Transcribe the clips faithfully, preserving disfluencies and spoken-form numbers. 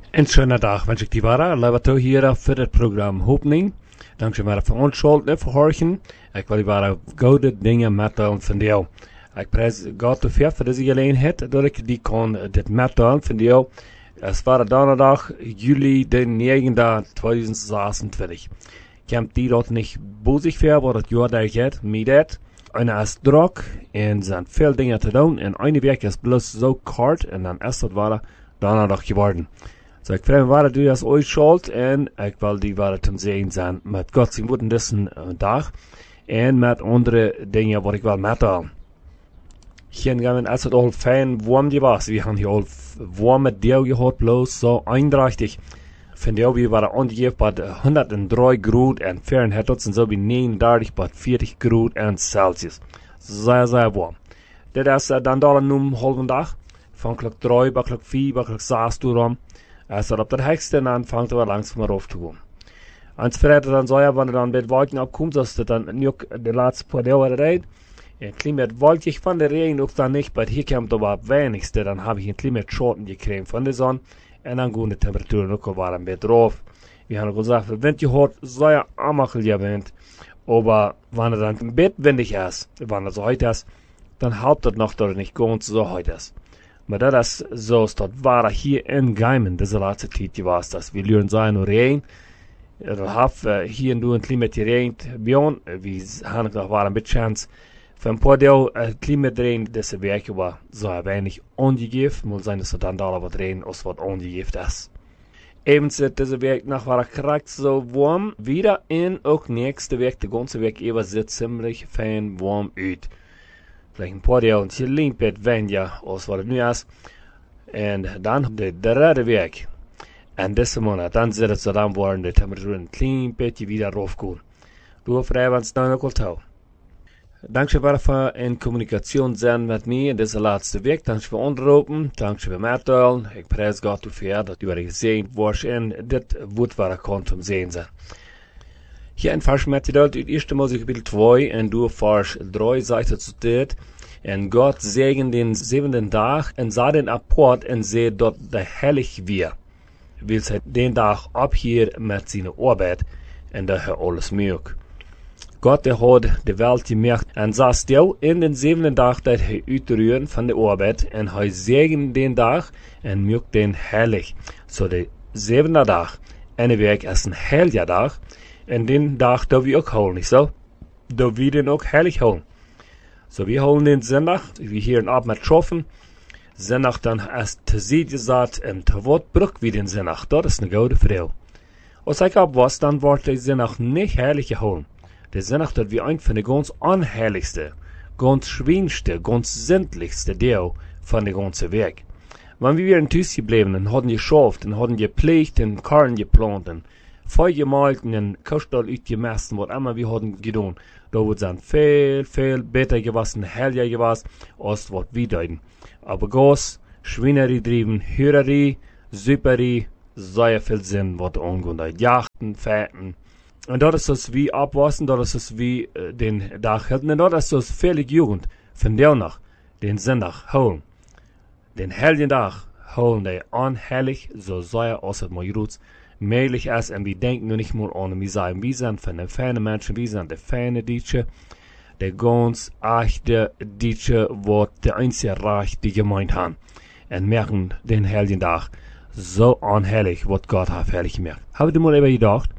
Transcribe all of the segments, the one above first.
Een schönen dag wens ik die waren. Laten we hier voor het programma Hoopning. Dankzij voor ons schuld voor horchen. Ik wil die waren goede dingen mettelen van jou. Ik prijs God te veel voor deze gelegenheid dat ik die kon dit mettelen van jou. Het was donderdag, juli de negende tweeduizend zesentwintig. Ik heb die dat niet boezig voor wat het jaar daar gaat, met dat. En het is druk en er zijn veel dingen te doen. En een week is bloos zo kort en dan is het waar donderdag geworden. So ik vraag me waar du das ooit schuld en ik wil die waar te zien zijn met God zijn woorden deze dag en met andere dingen wat ik wil mettelen. Hier gaan we als het al fijn warm was. We gaan hier al warme deel gehad, bloos zo eindachtig. Van jou we waren ongeveer bij honderddrie graden en Fahrenheit tot en zo bij negenendertig bij veertig graden en Celsius. Zeer, zeer warm. Dit is uh, dan daar een halve dag. Van klok drie bij klok vier bij klok zes toe om. Als dat op de hekste dan vangt er langzaam maar op te komen. En verder dan zou je, wanneer dan met wolken opkomt, zoals dat dan nu ook de laatste paar dagen rijdt. Een klein beetje wolkig van de regen ook dan niet, maar hier komt er wat weinigste. Dan heb ik een klein beetje schoten gekregen van de zon. En dan gaan de temperaturen ook al wat een beetje drauf. We gaan ook gezegd, de wind je hoort, zou je amachel je wind. Maar wanneer dan een beetje windig is, wanneer het zo heet is, dan helpt het nog dat het niet gewoon zo heet is. Maar dat is zoals dat waar hier in Geimen deze laatste tijd was. Dat we leren zijn door regen. Er hebben uh, hier en daar een klein beetje regen bij ons. We hebben nog wel een beetje kans. Van een paar deel een klein beetje regen deze week was zo weinig ongegeven. Moet zijn dat er dan daar wat regen als wat ongegeven is. Evenzo deze week nog wel krijgt zo warm. Wieder en ook nächste week, de ganze week even zit ziemlich fijn warm uit. Vielleicht een paar dagen een klein beetje weniger als wat het nu is. En dan de derde week. En deze maand, dan zit het zo dan worden de temperatuur een klein beetje weer raufgaan. Doe vrij, want het nou ook al touw. Dankzij voor in communicatie zijn met mij in deze laatste week. Dankzij voor onderroepen. Dankzij voor mettelen. Ik prijs God te veel dat u er gezien wordt. En dit wordt waar ik kon om zien zijn. Hier in vers Methodel, het eerste Mose kapitel twee en door vers drie zegt het zo dit. En God zegen den zevende dag en zag den apart en zei dat de heilig weer. Wil hij den dag ophier met zijn arbeid en dat hij alles maakt. God de had de wereld gemaakt en zag stil in den zevende dag dat hij uitruhen van de arbeid en hij zegen den dag en maakt den heilig. Zo de zevende dag en de week is een heilige dag. En den dag dat we ook houden, niet zo? Dat we den ook heilig houden. Zo, we houden den zondag, we hier een avond met troffen. Zondag dan is te ziet gezet en te wat brug we den zondag. Dat is een goede vrouw. Als ik op was, dan wordt de zondag niet heilig gehouden. De zondag dat we een van de ganz onheiligste, ganz schwierigste, ganz zindelijkste deel van de ganze week. Wanneer we weer in thuis gebleven en hadden geschaft en hadden gepleegd en karren geplant en Vuil gemalt en kostel uitgemessen, wat immer wir hadden gedaan. Da wird dann viel, viel besser gewesen, heller gewesen, als wat wir deuten. Aber Gas, Schweinerie drieben, Hürerie, Süperie, sehr viel Sinn, wat angeht. Jachten, Fährten. Und das ist das wie abwassen, das ist das wie äh, den Tag halten, und das ist das völlig Jugend, von der nach, den Sonntag holen. Den heiligen Tag holen, der unheilig, so sehr aus dem Majruts, möglich ist, und wir denken nur nicht mehr an, wir sagen, wir sind von den feinen Menschen, wir sind die feine Deutsche, der ganz echte Deutsche, wo der einzige Reich die gemeint haben, und merken den heiligen Tag so unheilig, was Gott hat heilig gemacht. Habt ihr mal über gedacht?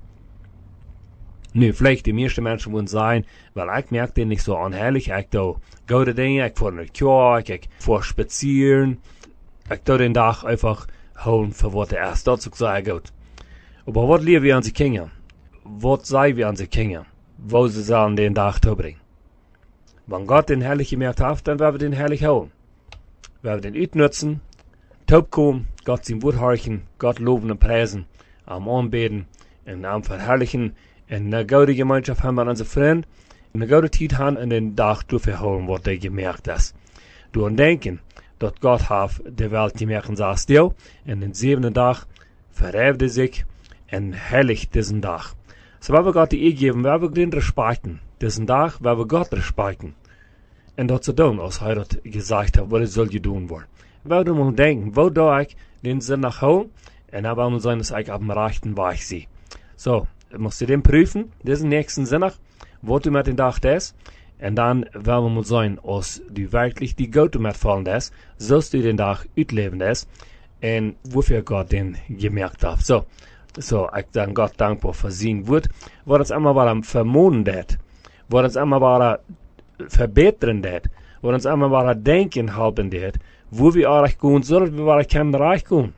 Nu, vielleicht die meisten Menschen würden sagen, weil ich merke den nicht so unheilig, ich do gute Dinge, ich fahre in die Kirche, ich fahre spazieren, ich do den Tag einfach holen für was er ist, dazu sage ich gut. Aber was lehren wir an die Kinder? Was sagen wir an die Kinder? Wo sie sollen den Tag zubringen? Wenn Gott den Heilig gemerkt hat, dann werden wir den Heilig holen. Wir werden den utnutzen, taub kommen, Gott sein Wort horchen, Gott loben und preisen, am anbeten, und am verherrlichen, in eine gute Gemeinschaft haben wir unsere Freunde, in eine gute Zeit haben und den Tag durchverholen, was der gemerkt ist. Du und denken, dass Gott hat die Welt gemerkt und sagt still, und den siebenten Tag verhält er sich und heiligt diesen Tag. So, wenn wir Gott die Ehe geben, werden wir den respekten. Diesen Tag werden wir Gott respekten. Und das zu tun, als er das gesagt hat, was er soll tun wollen. Wir werden mal denken, wo da ich den Sonntag holen, En dan wollen wir sein, dass ich auf dem rechten Weg sie. So, musst du den prüfen, diesen nächsten Sonntag, wo du mit den Tag das, und dann wollen wir mal sein, als du wirklich die Gute mitfallen das, sollst du den Tag utleben das, und wofür Gott den gemerkt hat. So, so, ich dann Gott dankbar für sein Wort, wo uns einmal war vermoden dat, wo uns einmal war verbessern dat, wo uns einmal war denken halten dat, wo wir eigentlich gehen sollen, wie wir können reich gehen.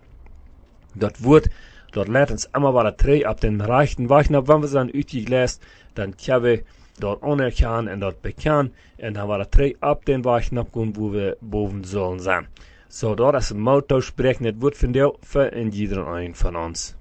Dat Wort, dort lädt uns einmal war drei ab den reichen Weg, wenn wir es dann utgelesen, dann können wir dort anerkennen und dort bekennen, und dann war der drei ab den Weg gehen, wo wir boven sollen sein. So, dort ist ein Motto sprechen, das Wort von dir für jeder einen von uns.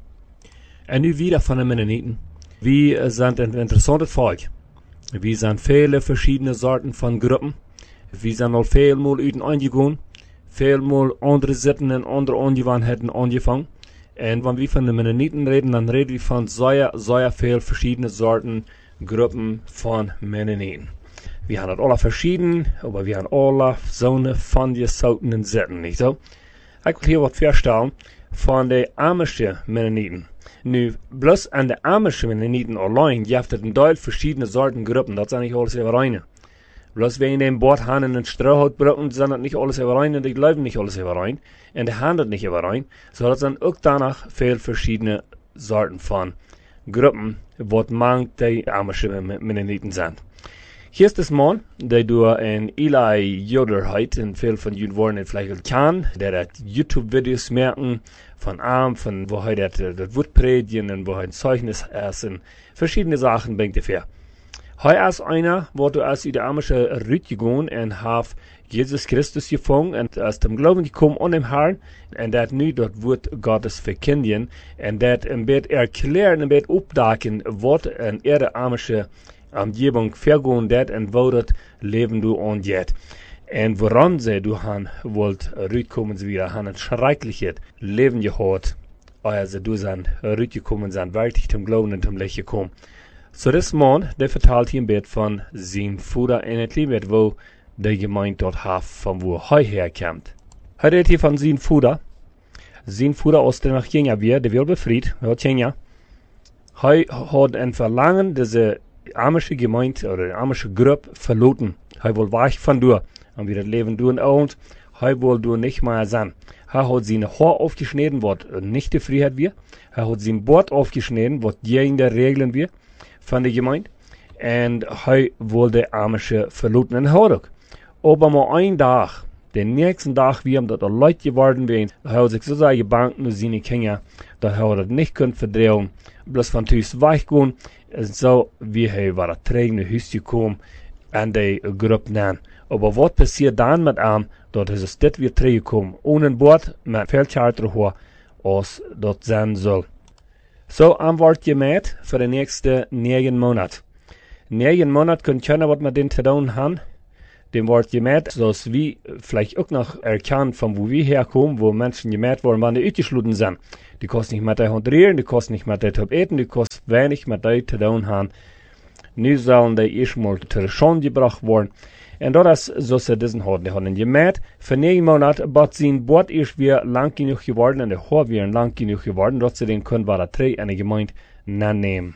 Und nu wieder von den Mennoniten. Wir sind ein interessantes Volk. Wir sind viele verschiedene Sorten von Gruppen. Wir sind al veel mal uten eingegangen. Veel mal andere Sitten und andere Angewohnheiten angefangen. Und wenn wir von den Mennoniten reden, dann reden wir von sehr, sehr viel verschiedene Sorten, Gruppen von Mennoniten. Wir haben alle verschieden, aber wir haben alle so eine von die Sorten Sitten, nicht so? Ich will hier was feststellen von den amischen Mennoniten. Nu, bloß an de amischen Mennoniten allein gibt es ein Teil verschiedene Sorten Gruppen, das sind nicht alles überein. Bloß wenn die in Bord haben und Strohhaut brauchen, sind das nicht alles überein und die glauben nicht alles überein und die handeln nicht überein, so das sind auch danach viel verschiedene Sorten von Gruppen, was manch die amischen Mennoniten sind. Hier ist das Mann, der du in Eli Yoder heit, und viel von Juden wollen vielleicht kennen, der hat YouTube-Videos merken, von Arm, von wo er das, das Wort predigen und wo er ein Zeugnis essen, verschiedene Sachen bringt er für. Heu ist einer, wo du als in der amische Rüt gegangen und haf Jesus Christus gefangen und aus dem Glauben gekommen an dem Herrn und dat nu das Wort Gottes verkündigen und dat ein bisschen erklären, ein bisschen aufdecken, was in ihre amische Umgebung vergehen dat und wo das Leben du angeht. Und woran sie du han wollt rütkommen sie wieder, han ein schreckliches Leben gehabt, als sie du sind rütgekommen sind, wirklich zum Glauben und zum Licht gekommen. So das Mann, der vertelt hier ein bisschen von sein Vater in et Liebet, wo der Gemeinde dort hat, von wo er herkommt. Er redet hier von sein Vater. Sein Vater aus der nach Kenia wir, der will befried, aus Kenia. Er hat ein Verlangen, diese amische Gemeinde oder die amische Gruppe verloten. Er will weich von dir. Und wie das Leben tun und er will du nicht mehr sein. Er hat seine Haar aufgeschnitten, was nicht die Freiheit wir. Er hat sein Bord aufgeschnitten, was gegen die Regeln wir von der Gemeinde. Und er will die amische verloten in Horuk. Aber mal einen Tag, den nächsten Tag, wir haben dort Leute geworden, wir haben sich so sehr gebankt, nur seine Kinder, dass er das nicht können verdrehen, bloß von Tüß weichgehen. So, wie er war der trägende Hüste gekommen, an die Gruppe nennen. Aber was passiert dann mit ihm, dort ist es das wieder zurückgekommen, ohne ein Bord, mit viel Charter hoch, als dort sein soll. So, am wird gemäht für die nächsten neun Monate. Neun Monate können können, was wir den zu tun haben, dem wird gemäht, so dass wir vielleicht auch noch erkennen, von wo wir herkommen, wo Menschen gemäht worden, wann die ausgeschlossen sind. Die kosten nicht mehr die Hondrieren, die kosten nicht mehr die Top eten, die kosten wenig mit die zu tun haben. Nu sollen die erstmal zur Schande gebracht worden. Und das ist so, sie diesen hat. Die haben gemäht, für neun Monate, aber sein Bord ist wieder lang genug geworden, und der Haar wieder lang genug geworden, dass sie den können, war der drei eine Gemeinde nehmen.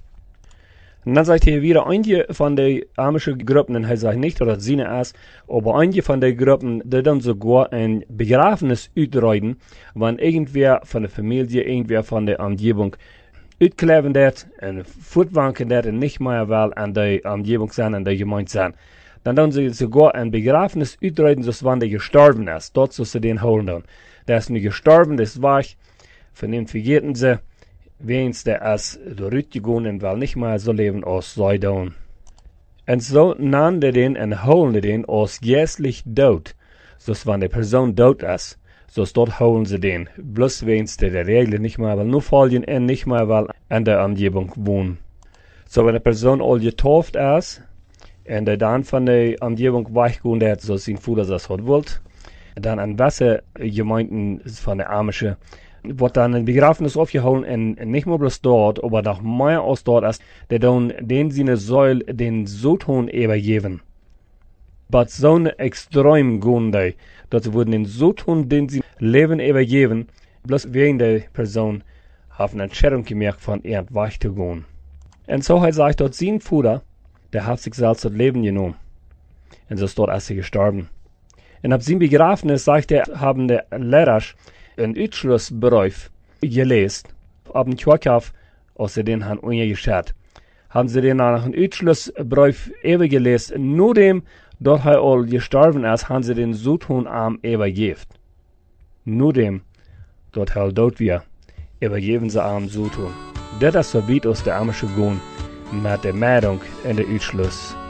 Und dann sagt er wieder, einige von den amischen Gruppen, und er sagt nicht, oder seine ist, aber einige von den Gruppen, die dann sogar ein Begräbnis utreiten, wenn irgendwer von der Familie, irgendwer von der Umgebung uitkleven dat, en voetwanken dat, en nicht mehr wel an der Umgebung sein, an der Gemeinde sein. Dann tun sie sogar ein Begräbnis utreiten, so wann der gestorben ist. Dort soll sie den holen dann. Der ist nicht gestorben, der ist weg. Von dem vergeten sie, wenigstens der ist durchgegangen und will nicht mehr so leben als sei dann. Und so nahmen die den und holen die den als geistlich tot. So wenn die Person tot ist, so dort holen sie den. Bloß wenigstens der Regel nicht mehr, weil nur folgen und nicht mehr, weil an der Umgebung wohnen. So wenn eine Person all getauft ist, und er dann von der Umgebung weichgehen hat, so sein Vater das hat wollt, dann an Wasser Gemeinden von der Amische, wird dann ein Begräbnis aufgeholt und nicht nur bloß dort, aber noch mehr als dort ist, der dann den seine Säule den Soton übergeben. Aber so eine extrem Gunde, dass sie wurden den Soton, den sie Leben übergeben, bloß wegen der Person haben eine Entscheidung gemacht, von ihr wegzugehen. Und so hat sich dort sein Vater, der hat sich selbst das Leben genommen. Und so ist dort als er gestorben. Und ab seinem Begräbnis, sagt er, haben die Lehrer einen Ausschlussbrief gelesen, ab dem Kirchhof, als sie den haben umgeschert. Haben sie den nach einem Ausschlussbrief übergelesen, nur dem, dort er all gestorben ist, haben sie den Südhund am übergeben. Nur dem, dort er tot war, übergeben sie am Südhund. Das ist so weit aus der Amische gehen, mit der Meldung in der Ausschluss.